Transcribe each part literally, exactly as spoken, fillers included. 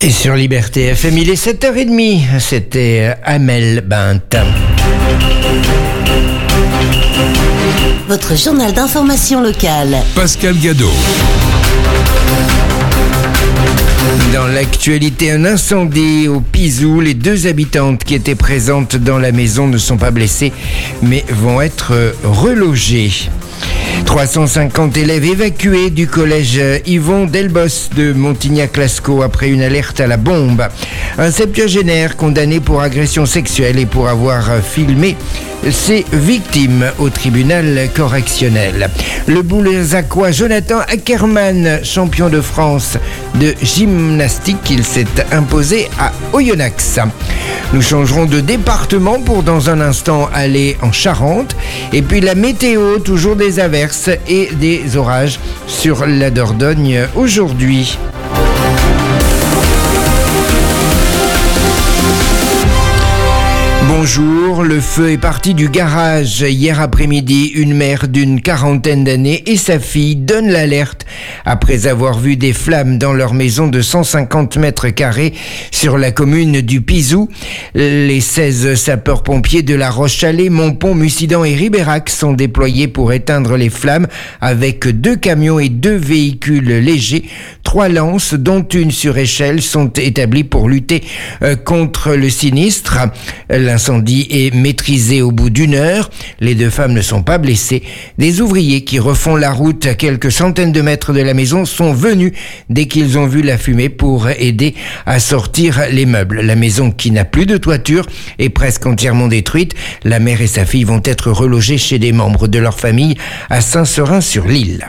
Et sur Liberté F M, il est sept heures trente, c'était Amel Bint. Votre journal d'information locale. Pascal Gadot. Dans l'actualité, un incendie au Pizou. Les deux habitantes qui étaient présentes dans la maison ne sont pas blessées, mais vont être relogées. trois cent cinquante élèves évacués du collège Yvon Delbos de Montignac-Lascaux après une alerte à la bombe. Un septuagénaire condamné pour agression sexuelle et pour avoir filmé ses victimes au tribunal correctionnel. Le Boulzacois Jonathan Ackermann, champion de France de gymnastique, il s'est imposé à Oyonnax. Nous changerons de département pour dans un instant aller en Charente. Et puis la météo, toujours des averses et des orages sur la Dordogne aujourd'hui. Bonjour, le feu est parti du garage. Hier après-midi, une mère d'une quarantaine d'années et sa fille donnent l'alerte après avoir vu des flammes dans leur maison de cent cinquante mètres carrés sur la commune du Pizou. Les seize sapeurs-pompiers de La Roche-Chalais, Montpont, Mussidan et Ribérac sont déployés pour éteindre les flammes avec deux camions et deux véhicules légers. Trois lances, dont une sur échelle, sont établies pour lutter contre le sinistre. L'incendie est maîtrisé au bout d'une heure. Les deux femmes ne sont pas blessées. Des ouvriers qui refont la route à quelques centaines de mètres de la maison sont venus dès qu'ils ont vu la fumée pour aider à sortir les meubles. La maison, qui n'a plus de toiture, est presque entièrement détruite. La mère et sa fille vont être relogées chez des membres de leur famille à Saint-Seurin-sur-l'Île.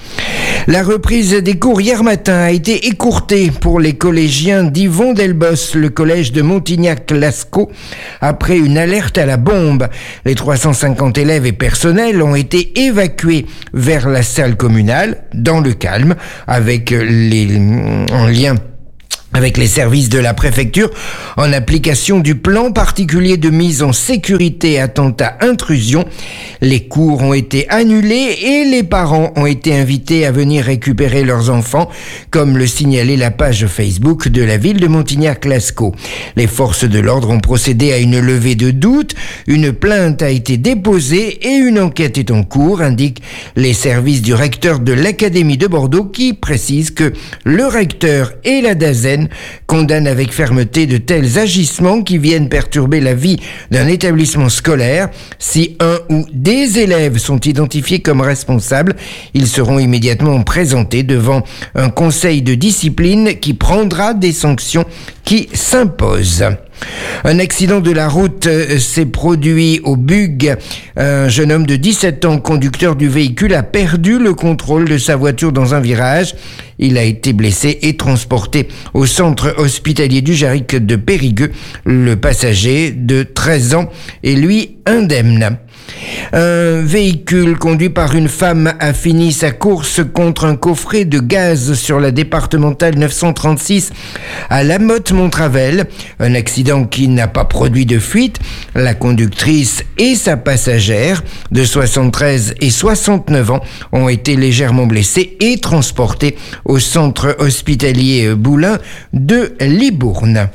La reprise des cours hier matin a été écourtée pour les collégiens d'Yvon Delbos, le collège de Montignac-Lascaux, après une alerte à la bombe. Les trois cent cinquante élèves et personnels ont été évacués vers la salle communale, dans le calme, avec les, en lien avec les services de la préfecture, en application du plan particulier de mise en sécurité attentat-intrusion. Les cours ont été annulés et les parents ont été invités à venir récupérer leurs enfants, comme le signalait la page Facebook de la ville de Montignac-Lascaux. Les forces de l'ordre ont procédé à une levée de doute, une plainte a été déposée et une enquête est en cours, indiquent les services du recteur de l'Académie de Bordeaux, qui précise que le recteur et la DAZEN condamne avec fermeté de tels agissements qui viennent perturber la vie d'un établissement scolaire. Si un ou des élèves sont identifiés comme responsables, ils seront immédiatement présentés devant un conseil de discipline qui prendra des sanctions qui s'imposent. Un accident de la route s'est produit au Bug. Un jeune homme de dix-sept ans, conducteur du véhicule, a perdu le contrôle de sa voiture dans un virage. Il a été blessé et transporté au centre hospitalier du Jarric de Périgueux. Le passager de treize ans est lui indemne. Un véhicule conduit par une femme a fini sa course contre un coffret de gaz sur la départementale neuf cent trente-six à La Motte-Montravel. Un accident qui n'a pas produit de fuite. La conductrice et sa passagère de soixante-treize et soixante-neuf ans ont été légèrement blessés et transportés au centre hospitalier Boulin de Libourne.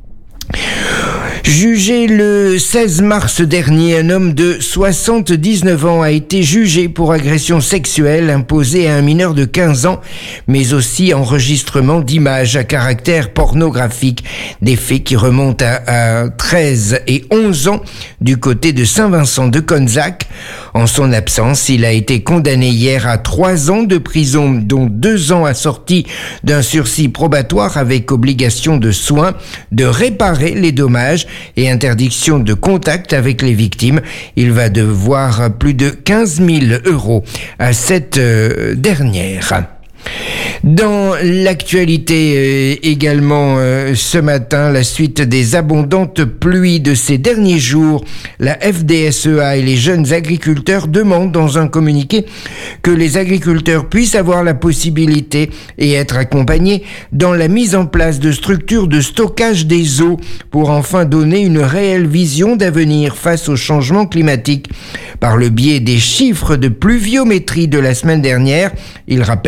Jugé le seize mars dernier, un homme de soixante-dix-neuf ans a été jugé pour agression sexuelle imposée à un mineur de quinze ans, mais aussi enregistrement d'images à caractère pornographique, des faits qui remontent à, à treize et onze ans du côté de Saint-Vincent de Conzac. En son absence, il a été condamné hier à trois ans de prison, dont deux ans assortis d'un sursis probatoire avec obligation de soins, de réparer les dommages et interdiction de contact avec les victimes. Il va devoir plus de quinze mille euros à cette euh, dernière. Dans l'actualité euh, également euh, ce matin, la suite des abondantes pluies de ces derniers jours, la F D S E A et les jeunes agriculteurs demandent dans un communiqué que les agriculteurs puissent avoir la possibilité et être accompagnés dans la mise en place de structures de stockage des eaux pour enfin donner une réelle vision d'avenir face au changement climatique. Par le biais des chiffres de pluviométrie de la semaine dernière, il rappelle que la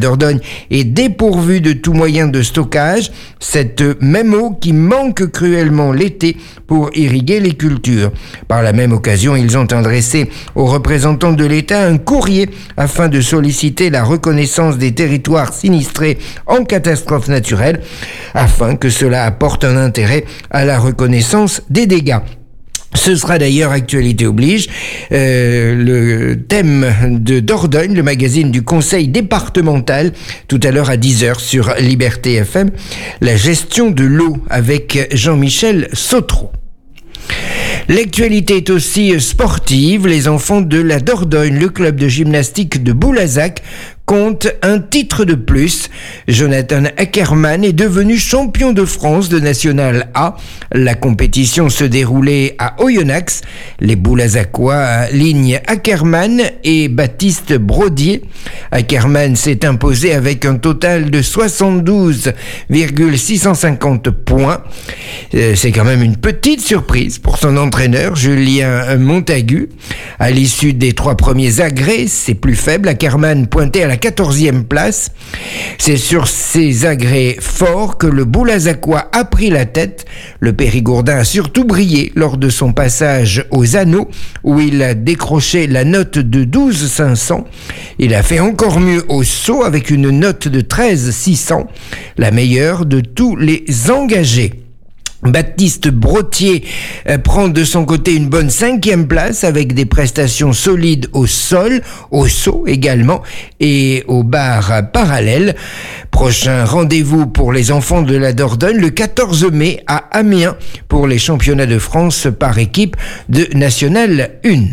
Dordogne est dépourvue de tout moyen de stockage, cette même eau qui manque cruellement l'été pour irriguer les cultures. Par la même occasion, ils ont adressé aux représentants de l'État un courrier afin de solliciter la reconnaissance des territoires sinistrés en catastrophe naturelle, afin que cela apporte un intérêt à la reconnaissance des dégâts. Ce sera d'ailleurs actualité oblige, euh, le thème de Dordogne, le magazine du conseil départemental, tout à l'heure à dix heures sur Liberté F M, la gestion de l'eau avec Jean-Michel Sautreau. L'actualité est aussi sportive. Les enfants de la Dordogne, le club de gymnastique de Boulazac, compte un titre de plus. Jonathan Ackermann est devenu champion de France de National A. La compétition se déroulait à Oyonnax. Les Boulazacois alignent Ackermann et Baptiste Brodier. Ackermann s'est imposé avec un total de soixante-douze virgule six cent cinquante points. C'est quand même une petite surprise pour son entraîneur, Julien Montagu. À l'issue des trois premiers agrès, c'est plus faible. Ackermann pointait à la quatorzième place. C'est sur ces agrès forts que le Boulazacois a pris la tête. Le Périgourdin a surtout brillé lors de son passage aux anneaux, où il a décroché la note de douze cinq cents. Il a fait encore mieux au saut avec une note de treize six cents, la meilleure de tous les engagés. Baptiste Brodier prend de son côté une bonne cinquième place avec des prestations solides au sol, au saut également et aux barres parallèles. Prochain rendez-vous pour les enfants de la Dordogne le quatorze mai à Amiens pour les championnats de France par équipe de National un.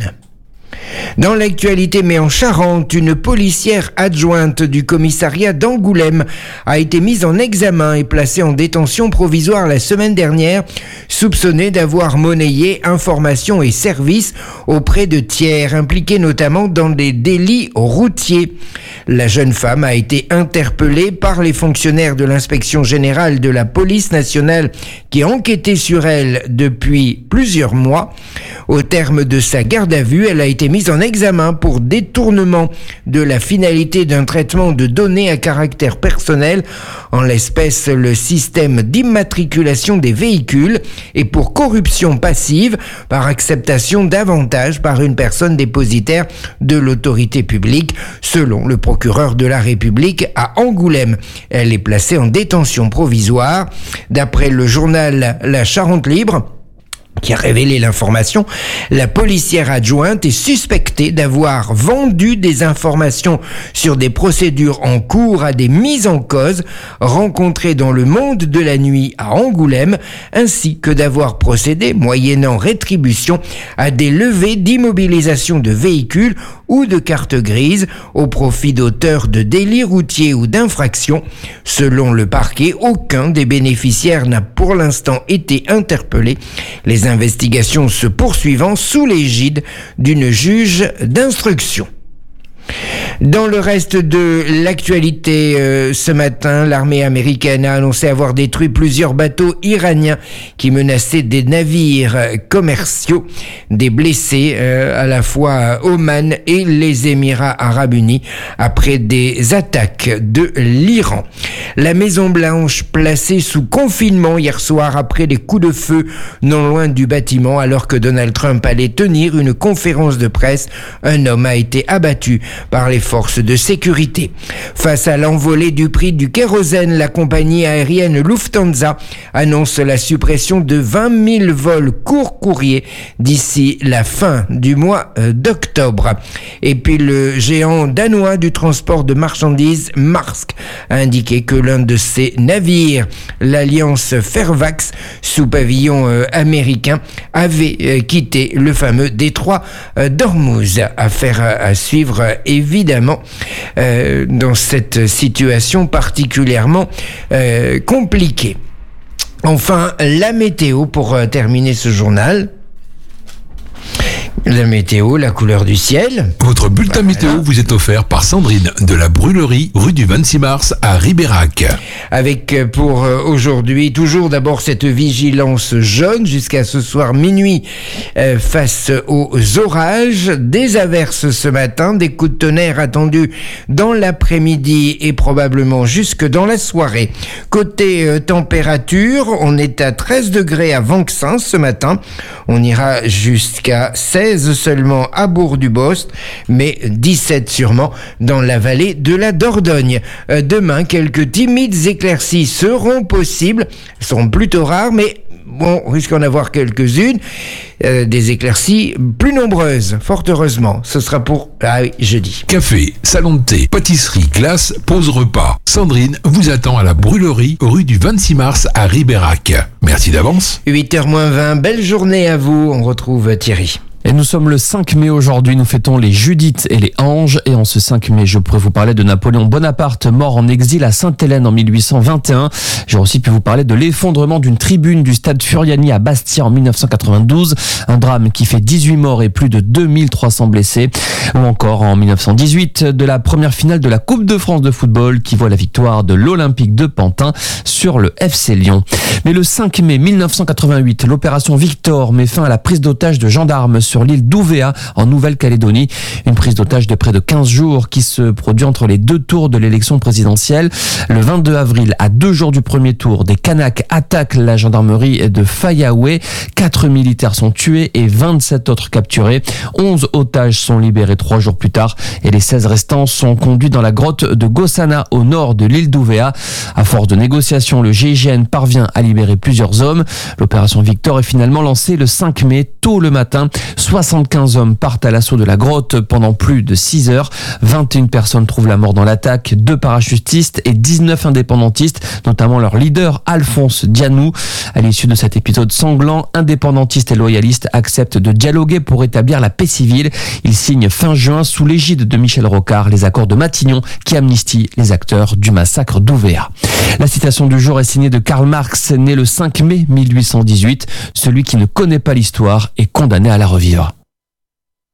Dans l'actualité, mais en Charente, une policière adjointe du commissariat d'Angoulême a été mise en examen et placée en détention provisoire la semaine dernière, soupçonnée d'avoir monnayé informations et services auprès de tiers, impliqués notamment dans des délits routiers. La jeune femme a été interpellée par les fonctionnaires de l'inspection générale de la police nationale qui enquêtaient sur elle depuis plusieurs mois. Au terme de sa garde à vue, elle a été mise en examen pour détournement de la finalité d'un traitement de données à caractère personnel, en l'espèce le système d'immatriculation des véhicules, et pour corruption passive par acceptation d'avantages par une personne dépositaire de l'autorité publique, selon le procureur de la République à Angoulême. Elle est placée en détention provisoire. D'après le journal La Charente Libre, qui a révélé l'information, la policière adjointe est suspectée d'avoir vendu des informations sur des procédures en cours à des mises en cause rencontrées dans le monde de la nuit à Angoulême, ainsi que d'avoir procédé, moyennant rétribution, à des levées d'immobilisation de véhicules ou de cartes grises au profit d'auteurs de délits routiers ou d'infractions. Selon le parquet, aucun des bénéficiaires n'a pour l'instant été interpellé. Les investigations se poursuivant sous l'égide d'une juge d'instruction. Dans le reste de l'actualité, euh, ce matin, l'armée américaine a annoncé avoir détruit plusieurs bateaux iraniens qui menaçaient des navires commerciaux, des blessés euh, à la fois Oman et les Émirats arabes unis après des attaques de l'Iran. La Maison-Blanche placée sous confinement hier soir après les coups de feu non loin du bâtiment alors que Donald Trump allait tenir une conférence de presse. Un homme a été abattu par les forces de sécurité. Face à l'envolée du prix du kérosène, la compagnie aérienne Lufthansa annonce la suppression de vingt mille vols court courrier d'ici la fin du mois d'octobre. Et puis le géant danois du transport de marchandises, Maersk, a indiqué que l'un de ses navires, l'Alliance Fairfax, sous pavillon euh, américain, avait euh, quitté le fameux détroit euh, d'Ormuz. Affaire à, à suivre euh, évidemment euh, dans cette situation particulièrement euh, compliquée. Enfin, la météo pour euh, terminer ce journal. La météo, la couleur du ciel. Votre bulletin Voilà. météo vous est offert par Sandrine de la Brûlerie, rue du vingt-six mars à Ribérac. Avec euh, pour euh, aujourd'hui, toujours d'abord cette vigilance jaune jusqu'à ce soir minuit euh, face aux orages. Des averses ce matin, des coups de tonnerre attendus dans l'après-midi et probablement jusque dans la soirée. Côté euh, température, on est à treize degrés à Vanxin ce matin. On ira jusqu'à seize seulement à Bourg-du-Bosc, mais dix-sept sûrement dans la vallée de la Dordogne. Euh, demain, quelques timides éclaircies seront possibles. Elles seront plutôt rares, mais bon, on risque d'en avoir quelques-unes. Euh, des éclaircies plus nombreuses, fort heureusement. Ce sera pour, ah oui, jeudi. Café, salon de thé, pâtisserie, glace, pause repas. Sandrine vous attend à la Brûlerie, rue du vingt-six mars à Ribérac. Merci d'avance. huit heures moins vingt, belle journée à vous. On retrouve Thierry. Et nous sommes le cinq mai aujourd'hui, nous fêtons les Judith et les Anges. Et en ce cinq mai, je pourrais vous parler de Napoléon Bonaparte, mort en exil à Sainte-Hélène en mille huit cent vingt et un. J'aurais aussi pu vous parler de l'effondrement d'une tribune du stade Furiani à Bastia en mille neuf cent quatre-vingt-douze. Un drame qui fait dix-huit morts et plus de deux mille trois cents blessés. Ou encore en mille neuf cent dix-huit, de la première finale de la Coupe de France de football qui voit la victoire de l'Olympique de Pantin sur le F C Lyon. Mais le cinq mai mille neuf cent quatre-vingt-huit, l'opération Victor met fin à la prise d'otage de gendarmes sur l'île d'Ouvéa en Nouvelle-Calédonie. Une prise d'otage de près de quinze jours qui se produit entre les deux tours de l'élection présidentielle. Le vingt-deux avril, à deux jours du premier tour, des Kanaks attaquent la gendarmerie de Fayaoué. Quatre militaires sont tués et vingt-sept autres capturés. onze otages sont libérés trois jours plus tard et les seize restants sont conduits dans la grotte de Gossana au nord de l'île d'Ouvéa. À force de négociations, le G I G N parvient à libérer plusieurs hommes. L'opération Victor est finalement lancée le cinq mai, tôt le matin. soixante-quinze hommes partent à l'assaut de la grotte pendant plus de six heures. vingt et une personnes trouvent la mort dans l'attaque, deux parachutistes et dix-neuf indépendantistes, notamment leur leader Alphonse Dianou. À l'issue de cet épisode sanglant, indépendantistes et loyalistes acceptent de dialoguer pour établir la paix civile. Ils signent fin juin sous l'égide de Michel Rocard les accords de Matignon qui amnistient les acteurs du massacre d'Ouvéa. La citation du jour est signée de Karl Marx, né le cinq mai mille huit cent dix-huit. Celui qui ne connaît pas l'histoire est condamné à la revivre.